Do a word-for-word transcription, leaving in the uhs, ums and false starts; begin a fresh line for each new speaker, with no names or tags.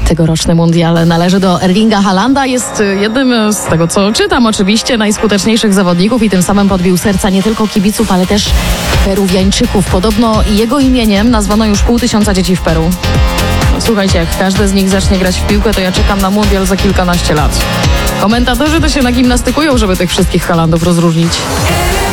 Tegoroczny mundial należy do Erlinga Haalanda. Jest jednym, z tego co czytam oczywiście, najskuteczniejszych zawodników i tym samym podbił serca nie tylko kibiców, ale też Peruwiańczyków. Podobno jego imieniem nazwano już pół tysiąca dzieci w Peru. Słuchajcie, jak każdy z nich zacznie grać w piłkę, to ja czekam na mundial za kilkanaście lat. Komentatorzy to się nagimnastykują, żeby tych wszystkich Haalandów rozróżnić.